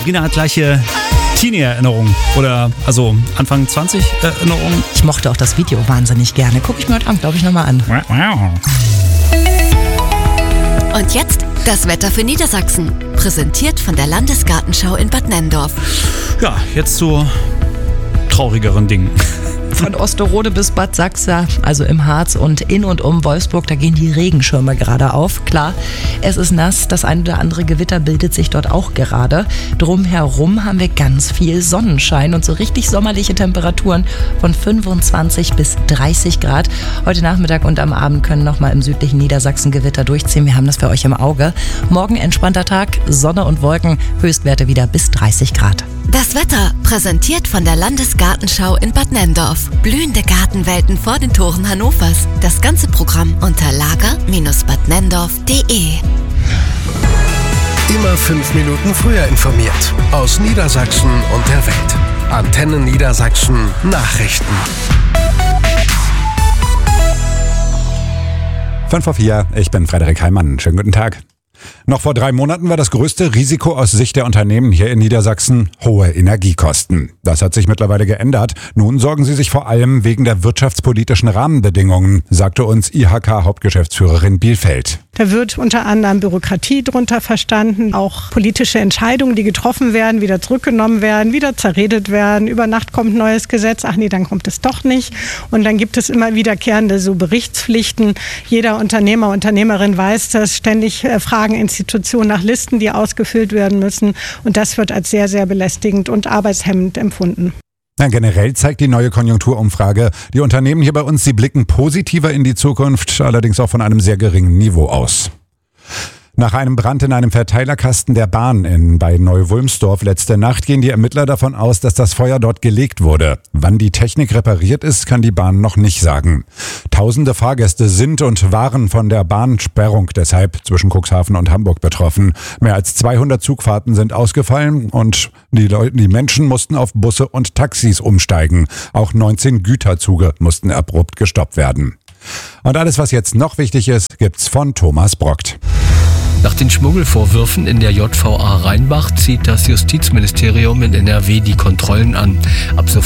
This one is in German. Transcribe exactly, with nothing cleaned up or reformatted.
Sabrina hat gleiche Teenie-Erinnerungen oder also Anfang zwanzig Erinnerungen. Ich mochte auch das Video wahnsinnig gerne. Gucke ich mir heute Abend, glaube ich, nochmal an. Und jetzt das Wetter für Niedersachsen. Präsentiert von der Landesgartenschau in Bad Nenndorf. Ja, jetzt zu traurigeren Dingen. Von Osterode bis Bad Sachsa, also im Harz und in und um Wolfsburg, da gehen die Regenschirme gerade auf. Klar, es ist nass, das ein oder andere Gewitter bildet sich dort auch gerade. Drumherum haben wir ganz viel Sonnenschein und so richtig sommerliche Temperaturen von fünfundzwanzig bis dreißig Grad. Heute Nachmittag und am Abend können nochmal im südlichen Niedersachsen Gewitter durchziehen. Wir haben das für euch im Auge. Morgen entspannter Tag, Sonne und Wolken, Höchstwerte wieder bis dreißig Grad. Das Wetter präsentiert von der Landesgartenschau in Bad Nenndorf. Blühende Gartenwelten vor den Toren Hannovers. Das ganze Programm unter lager Bindestrich bad nenndorf punkt de. Immer fünf Minuten früher informiert. Aus Niedersachsen und der Welt. Antenne Niedersachsen Nachrichten. fünf vor vier, ich bin Frederik Heimann. Schönen guten Tag. Noch vor drei Monaten war das größte Risiko aus Sicht der Unternehmen hier in Niedersachsen hohe Energiekosten. Das hat sich mittlerweile geändert. Nun sorgen sie sich vor allem wegen der wirtschaftspolitischen Rahmenbedingungen, sagte uns I H K-Hauptgeschäftsführerin Bielfeld. Da wird unter anderem Bürokratie drunter verstanden, auch politische Entscheidungen, die getroffen werden, wieder zurückgenommen werden, wieder zerredet werden. Über Nacht kommt ein neues Gesetz, ach nee, dann kommt es doch nicht. Und dann gibt es immer wiederkehrende so Berichtspflichten. Jeder Unternehmer, Unternehmerin weiß das, ständig äh, fragen Institutionen nach Listen, die ausgefüllt werden müssen. Und das wird als sehr, sehr belästigend und arbeitshemmend empfunden. Ja, generell zeigt die neue Konjunkturumfrage, die Unternehmen hier bei uns, sie blicken positiver in die Zukunft, allerdings auch von einem sehr geringen Niveau aus. Nach einem Brand in einem Verteilerkasten der Bahn in bei Neu-Wulmsdorf letzte Nacht gehen die Ermittler davon aus, dass das Feuer dort gelegt wurde. Wann die Technik repariert ist, kann die Bahn noch nicht sagen. Tausende Fahrgäste sind und waren von der Bahnsperrung deshalb zwischen Cuxhaven und Hamburg betroffen. Mehr als zweihundert Zugfahrten sind ausgefallen und die Leute, die Menschen mussten auf Busse und Taxis umsteigen. Auch neunzehn Güterzüge mussten abrupt gestoppt werden. Und alles, was jetzt noch wichtig ist, gibt's von Thomas Brockt. Nach den Schmuggelvorwürfen in der J V A Rheinbach zieht das Justizministerium in N R W die Kontrollen an. Ab